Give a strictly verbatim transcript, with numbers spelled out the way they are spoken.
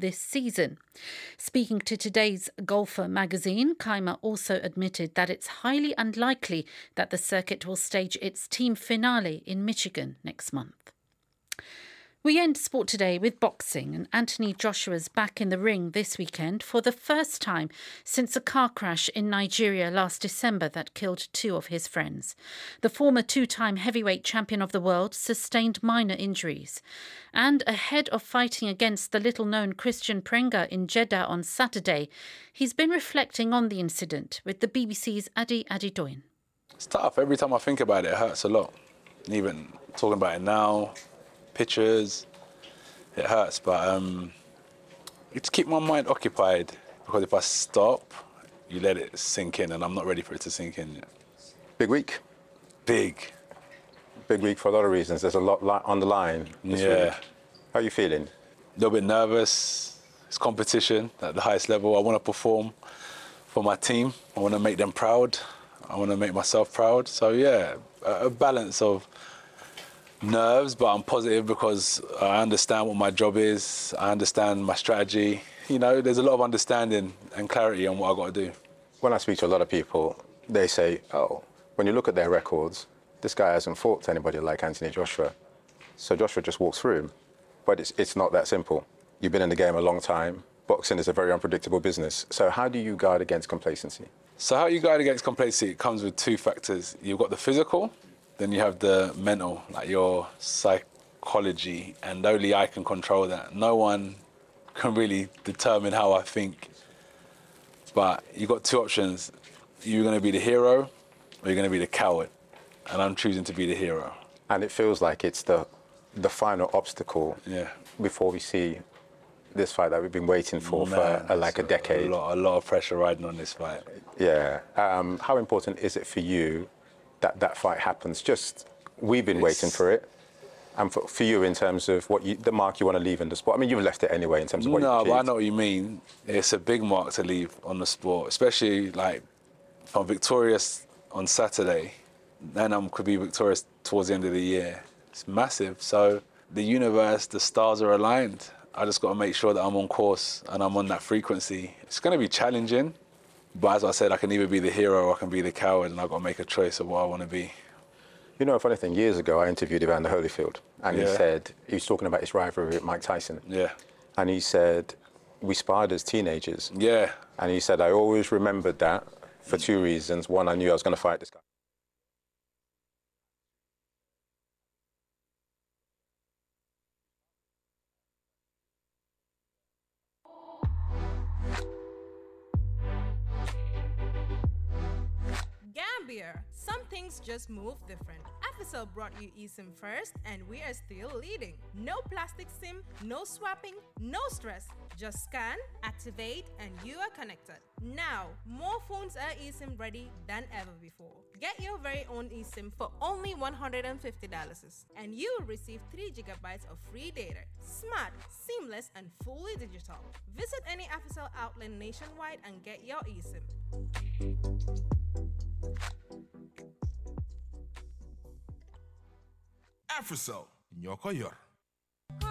this season. Speaking to today's Golfer magazine, Kaymer also admitted that it's highly unlikely that the circuit will stage its team finale in Michigan next month. We end Sport Today with boxing, and Anthony Joshua's back in the ring this weekend for the first time since a car crash in Nigeria last December that killed two of his friends. The former two-time heavyweight champion of the world sustained minor injuries. And ahead of fighting against the little-known Christian Prenga in Jeddah on Saturday, he's been reflecting on the incident with the B B C's Adi Adedoyin. It's tough. Every time I think about it, it hurts a lot. Even talking about it now, pictures, it hurts, but um, it's keep my mind occupied, because if I stop, you let it sink in, and I'm not ready for it to sink in yet. Big week. Big. Big week for a lot of reasons. There's a lot li- on the line this Yeah. week. How are you feeling? A little bit nervous. It's competition at the highest level. I want to perform for my team. I want to make them proud. I want to make myself proud. So yeah, a, a balance of nerves, but I'm positive because I understand what my job is. I understand my strategy. You know, there's a lot of understanding and clarity on what I've got to do. When I speak to a lot of people, they say, oh, when you look at their records, this guy hasn't fought anybody like Anthony Joshua. So Joshua just walks through him. But it's, it's not that simple. You've been in the game a long time. Boxing is a very unpredictable business. So how do you guard against complacency? So how you guard against complacency, it comes with two factors. You've got the physical, then you have the mental, like your psychology, and only I can control that. No one can really determine how I think. But you've got two options. You're going to be the hero, or you're going to be the coward. And I'm choosing to be the hero. And it feels like it's the the final obstacle Yeah. before we see this fight that we've been waiting for Man, for uh, like a decade. A lot, a lot of pressure riding on this fight. Yeah. Um, how important is it for you that that fight happens? Just, we've been It's- waiting for it. And for, for you in terms of what you, the mark you want to leave in the sport. I mean, you've left it anyway in terms of what No, you've but I achieved. know what you mean. It's a big mark to leave on the sport, especially like if I'm victorious on Saturday, then I could be victorious towards the end of the year. It's massive. So the universe, the stars are aligned. I just got to make sure that I'm on course and I'm on that frequency. It's going to be challenging, but as I said, I can either be the hero or I can be the coward, and I've got to make a choice of what I want to be. You know, a funny thing, years ago I interviewed Evander Holyfield, and he Yeah. said, he was talking about his rivalry with Mike Tyson. Yeah. And he said, we sparred as teenagers. Yeah. And he said, I always remembered that for two reasons. One, I knew I was going to fight this guy. Gambia, some things just move different. Afisel brought you eSIM first, and we are still leading. No plastic SIM, no swapping, no stress. Just scan, activate, and you are connected. Now, more phones are eSIM ready than ever before. Get your very own eSIM for only one hundred fifty dollars, and you will receive three gigabytes of free data. Smart, seamless, and fully digital. Visit any Afisel outlet nationwide and get your eSIM. Afrisol, Nyoko Yor.